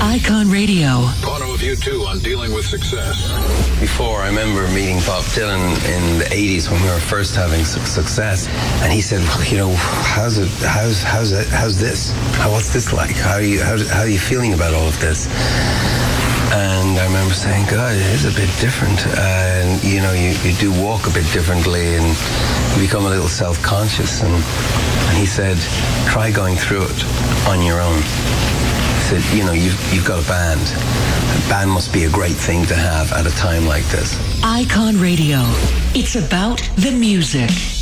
Icon Radio. Bono of U2 on dealing with success. Before, I remember meeting Bob Dylan in the 80s when we were first having success, and he said, well, you know, how's this? What's this like? How are you feeling about all of this? And I remember saying, God, it is a bit different. And, you know, you do walk a bit differently and you become a little self-conscious. And he said, try going through it on your own. He said, you know, you've got a band. A band must be a great thing to have at a time like this. Icon Radio. It's about the music.